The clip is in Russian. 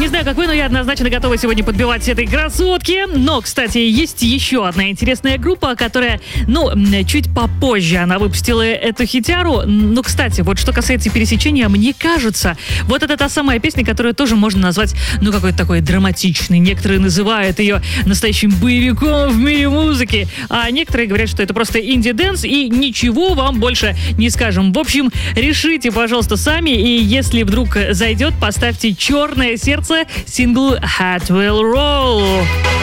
Не знаю, как вы, но я однозначно готова сегодня подбивать этой красотке. Но, кстати, есть еще одна интересная группа, которая, чуть попозже она выпустила эту хитяру. Но, кстати, вот что касается пересечения, мне кажется, вот это та самая песня, которую тоже можно назвать, какой-то такой драматичной. Некоторые называют ее настоящим боевиком в мире музыки, а некоторые говорят, что это просто инди-дэнс, и ничего вам больше не скажем. В общем, решите, пожалуйста, сами, и если вдруг зайдет, поставьте «Черное сердце» синглу «Heart Will Roll».